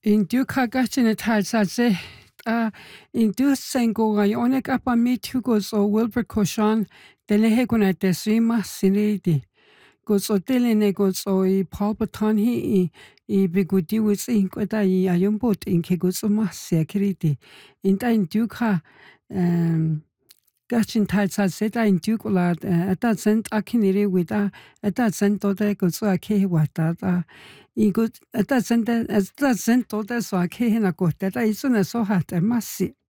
In duka gachina talsaze in du sengo onek apamitu goes o Wilberforce deleheguna desima sinidi goes o delene goes o I Paul Batonhi I bigudi was inqueta I ayombot in kegosoma security in time duka gachin talsazeta in dukula at that sent akiniri with at that sentode goes a ke wata I good at that sent as that sent todo so a ke na corteta is una so hat a massi.